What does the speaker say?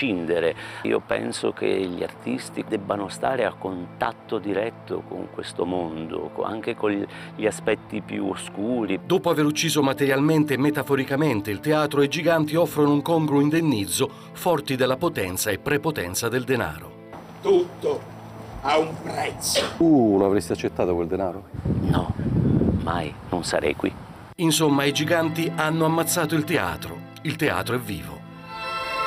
prescindere. Io penso che gli artisti debbano stare a contatto diretto con questo mondo, anche con gli aspetti più oscuri. Dopo aver ucciso materialmente e metaforicamente il teatro, i giganti offrono un congruo indennizzo, forti della potenza e prepotenza del denaro. Tutto ha un prezzo. Tu lo avresti accettato quel denaro? No, mai, non sarei qui. Insomma, i giganti hanno ammazzato il teatro. Il teatro è vivo.